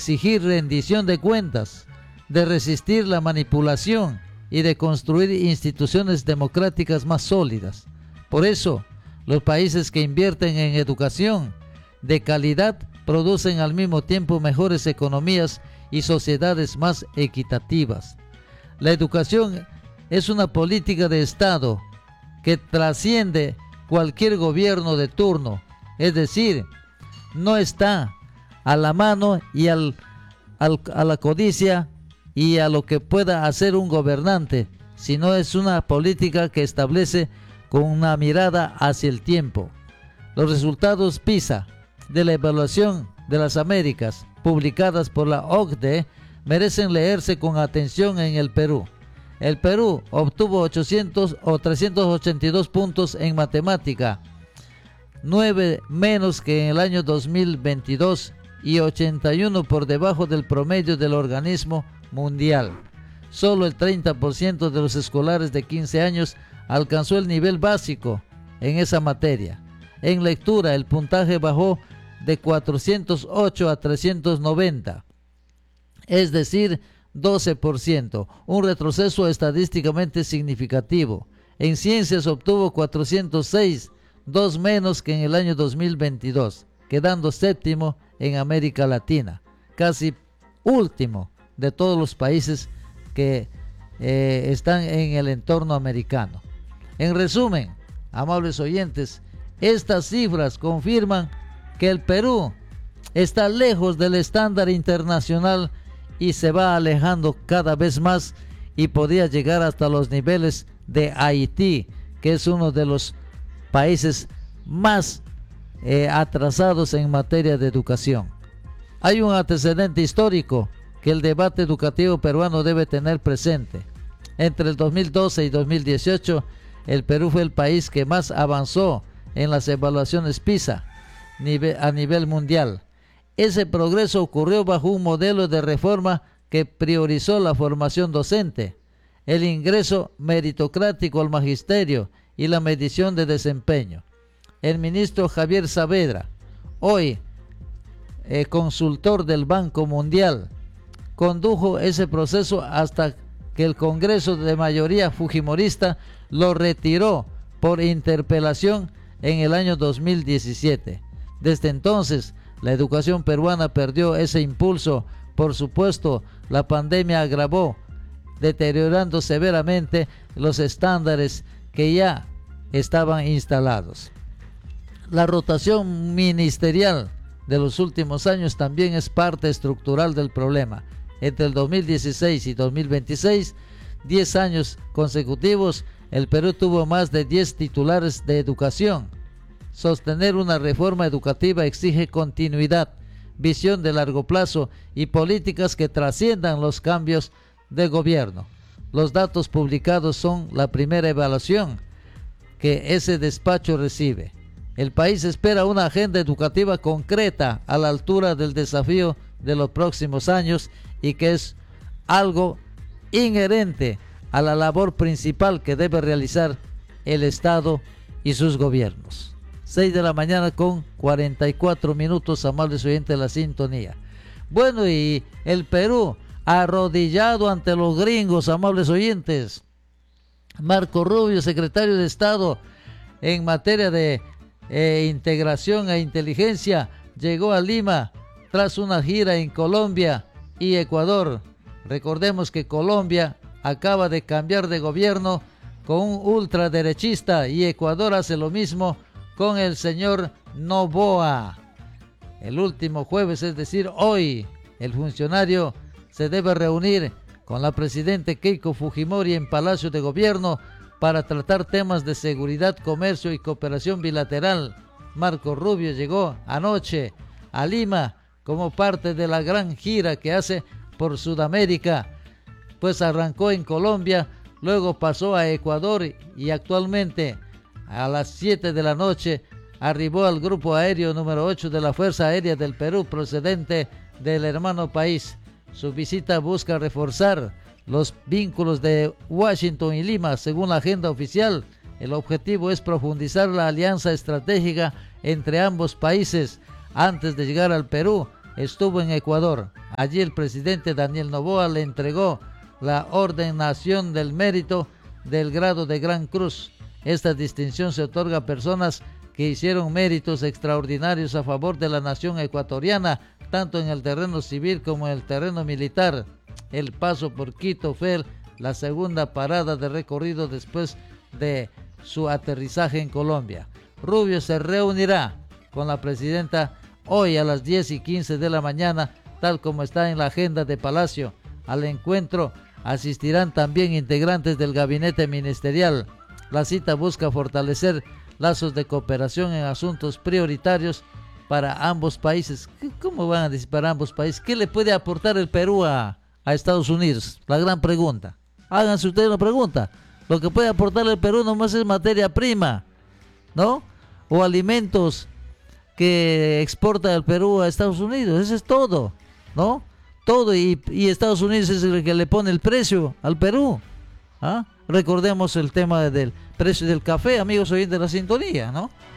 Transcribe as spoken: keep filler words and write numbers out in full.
exigir rendición de cuentas, de resistir la manipulación y de construir instituciones democráticas más sólidas. Por eso, los países que invierten en educación de calidad producen al mismo tiempo mejores economías y sociedades más equitativas. La educación es una política de Estado que trasciende cualquier gobierno de turno, es decir, no está a la mano y al, al, a la codicia y a lo que pueda hacer un gobernante, sino es una política que establece con una mirada hacia el tiempo. Los resultados PISA de la evaluación de las Américas, publicadas por la O C D E, merecen leerse con atención en el Perú. El Perú obtuvo ochocientos o trescientos ochenta y dos puntos en matemática, nueve menos que en el año dos mil veintidós y ochenta y uno por debajo del promedio del organismo mundial. Solo el treinta por ciento de los escolares de quince años alcanzó el nivel básico en esa materia. En lectura, el puntaje bajó de cuatrocientos ocho a trescientos noventa, es decir, doce por ciento, un retroceso estadísticamente significativo. En ciencias obtuvo cuatrocientos seis, dos menos que en el año dos mil veintidós, quedando séptimo en América Latina, casi último de todos los países que eh, están en el entorno americano. En resumen, amables oyentes, estas cifras confirman que el Perú está lejos del estándar internacional y se va alejando cada vez más y podría llegar hasta los niveles de Haití, que es uno de los países más eh, atrasados en materia de educación. Hay un antecedente histórico que el debate educativo peruano debe tener presente. Entre el dos mil doce y dos mil dieciocho, el Perú fue el país que más avanzó en las evaluaciones PISA a nivel mundial. Ese progreso ocurrió bajo un modelo de reforma que priorizó la formación docente, el ingreso meritocrático al magisterio y la medición de desempeño. El ministro Javier Saavedra, hoy eh, consultor del Banco Mundial, condujo ese proceso hasta que el Congreso de mayoría fujimorista lo retiró por interpelación en el año dos mil diecisiete. Desde entonces, la educación peruana perdió ese impulso. Por supuesto, la pandemia agravó, deteriorando severamente los estándares que ya estaban instalados. La rotación ministerial de los últimos años también es parte estructural del problema. Entre el dos mil dieciséis y dos mil veintiséis, diez años consecutivos, el Perú tuvo más de diez titulares de educación. Sostener una reforma educativa exige continuidad, visión de largo plazo y políticas que trasciendan los cambios de gobierno. Los datos publicados son la primera evaluación que ese despacho recibe. El país espera una agenda educativa concreta a la altura del desafío de los próximos años y que es algo inherente a la labor principal que debe realizar el Estado y sus gobiernos. seis de la mañana con cuarenta y cuatro minutos, amables oyentes de la sintonía. Bueno, y el Perú arrodillado ante los gringos, amables oyentes. Marco Rubio, secretario de Estado en materia de eh, integración e inteligencia, llegó a Lima tras una gira en Colombia y Ecuador. Recordemos que Colombia acaba de cambiar de gobierno con un ultraderechista y Ecuador hace lo mismo con el señor Noboa. El último jueves, es decir, hoy, el funcionario se debe reunir con la presidenta Keiko Fujimori en Palacio de Gobierno para tratar temas de seguridad, comercio y cooperación bilateral. Marco Rubio llegó anoche a Lima como parte de la gran gira que hace por Sudamérica, pues arrancó en Colombia, luego pasó a Ecuador y actualmente a las siete de la noche arribó al grupo aéreo número ocho de la Fuerza Aérea del Perú procedente del hermano país. Su visita busca reforzar los vínculos de Washington y Lima. Según la agenda oficial, el objetivo es profundizar la alianza estratégica entre ambos países. Antes de llegar al Perú, estuvo en Ecuador. Allí el presidente Daniel Noboa le entregó la Orden Nación del Mérito del grado de Gran Cruz. Esta distinción se otorga a personas que hicieron méritos extraordinarios a favor de la nación ecuatoriana, tanto en el terreno civil como en el terreno militar. El paso por Quito fue la segunda parada de recorrido después de su aterrizaje en Colombia. Rubio se reunirá con la presidenta hoy a las diez y quince de la mañana, tal como está en la agenda de Palacio. Al encuentro asistirán también integrantes del gabinete ministerial. La cita busca fortalecer lazos de cooperación en asuntos prioritarios para ambos países. ¿Cómo van a decir para ambos países? ¿Qué le puede aportar el Perú a, a Estados Unidos? La gran pregunta. Háganse ustedes una pregunta. Lo que puede aportar el Perú nomás es materia prima, ¿no? O alimentos que exporta el Perú a Estados Unidos. Eso es todo, ¿no? Todo. Y, y Estados Unidos es el que le pone el precio al Perú. ¿Ah? Recordemos el tema del precio del café, amigos oyentes de la sintonía, ¿no?